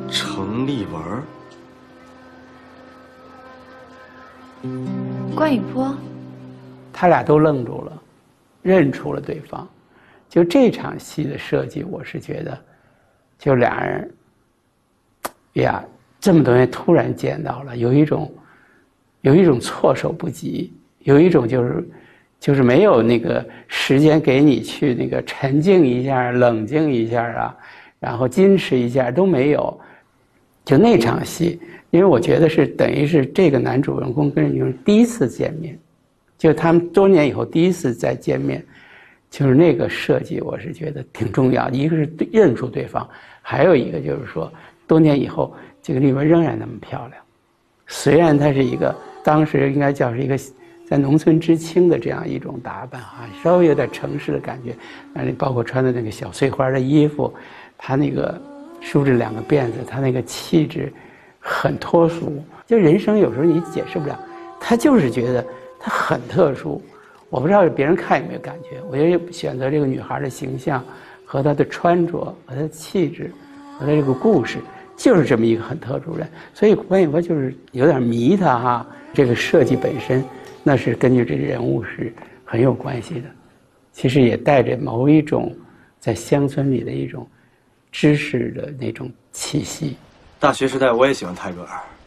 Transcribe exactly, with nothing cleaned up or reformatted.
程立文， 关雨波， 他俩都愣住了，认出了对方。就这场戏的设计，我是觉得，就俩人，呀，这么多年突然见到了，有一种，有一种措手不及，有一种就是，就是没有那个时间给你去那个沉静一下、冷静一下啊，然后矜持一下都没有。就那场戏，因为我觉得是等于是这个男主人公跟女主人第一次见面，就他们多年以后第一次再见面。就是那个设计，我是觉得挺重要的。一个是认出对方，还有一个就是说，多年以后，这个丽文仍然那么漂亮。虽然她是一个当时应该叫是一个在农村知青的这样一种打扮啊，稍微有点城市的感觉，而且包括穿的那个小碎花的衣服，她那个梳着两个辫子，她那个气质很脱俗。就人生有时候你解释不了，她就是觉得她很特殊。我不知道别人看有没有感觉，我觉得选择这个女孩的形象和她的穿着和她的气质和她这个故事，就是这么一个很特殊人。所以关雨波就是有点迷她哈，这个设计本身那是根据这个人物是很有关系的，其实也带着某一种在乡村里的一种知识的那种气息。 大学时代我也喜欢泰戈尔。